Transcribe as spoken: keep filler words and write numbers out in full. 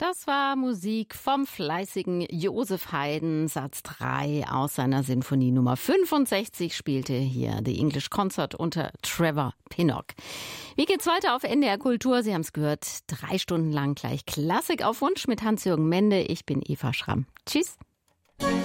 Das war Musik vom fleißigen Joseph Haydn, Satz drei aus seiner Sinfonie Nummer fünfundsechzig, spielte hier The English Concert unter Trevor Pinnock. Wie geht's weiter auf N D R Kultur? Sie haben es gehört, drei Stunden lang gleich Klassik auf Wunsch mit Hans-Jürgen Mende. Ich bin Eva Schramm. Tschüss.